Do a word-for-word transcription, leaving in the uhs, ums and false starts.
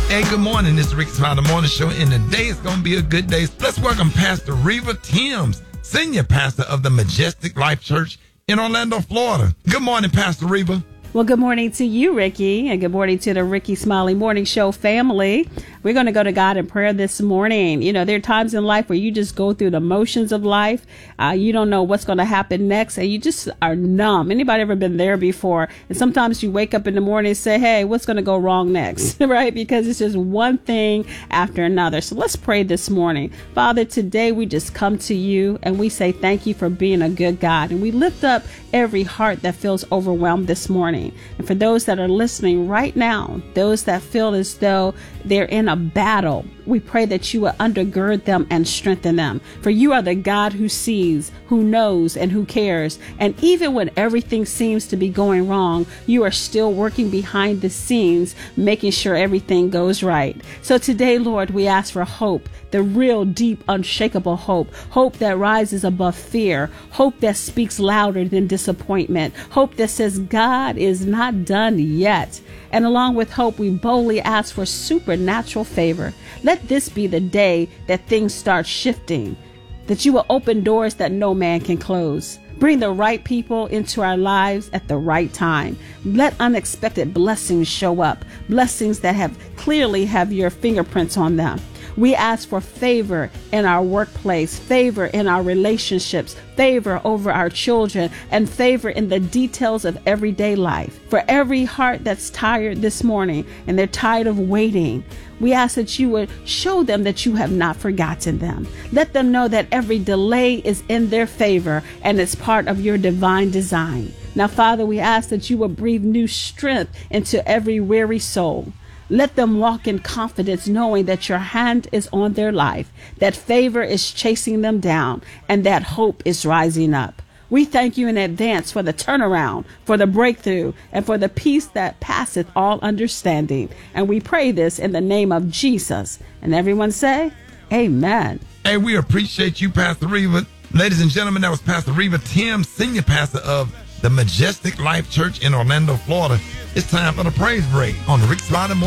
Hey, good morning. This is Ricky Smiley Morning Show, and today is going to be a good day. Let's welcome Pastor Reva Timms, Senior Pastor of the Majestic Life Church in Orlando, Florida. Good morning, Pastor Reva. Well, good morning to you, Ricky, and good morning to the Ricky Smiley Morning Show family. We're going to go to God in prayer this morning. You know, there are times in life where you just go through the motions of life. Uh, you don't know what's going to happen next, and you just are numb. Anybody ever been there before? And sometimes you wake up in the morning and say, hey, what's going to go wrong next? Right? Because it's just one thing after another. So let's pray this morning. Father, today we just come to you and we say thank you for being a good God. And we lift up every heart that feels overwhelmed this morning. And for those that are listening right now, those that feel as though they're in a battle, we pray that you will undergird them and strengthen them. For you are the God who sees, who knows, and who cares. And even when everything seems to be going wrong, you are still working behind the scenes, making sure everything goes right. So today, Lord, we ask for hope, the real, deep, unshakable hope, hope that rises above fear, hope that speaks louder than disappointment, hope that says God is not done yet. And along with hope, we boldly ask for supernatural favor. Let this be the day that things start shifting, that you will open doors that no man can close. Bring the right people into our lives at the right time. Let unexpected blessings show up, blessings that have clearly have your fingerprints on them. We ask for favor in our workplace, favor in our relationships, favor over our children, and favor in the details of everyday life. For every heart that's tired this morning and they're tired of waiting, we ask that you would show them that you have not forgotten them. Let them know that every delay is in their favor and it's part of your divine design. Now, Father, we ask that you would breathe new strength into every weary soul. Let them walk in confidence, knowing that your hand is on their life, that favor is chasing them down, and that hope is rising up. We thank you in advance for the turnaround, for the breakthrough, and for the peace that passeth all understanding. And we pray this in the name of Jesus. And everyone say, amen. Hey, we appreciate you, Pastor Reva. Ladies and gentlemen, that was Pastor Reva Timms, Senior Pastor of the Majestic Life Church in Orlando, Florida. It's time for the praise break on the Rick Smiley Morning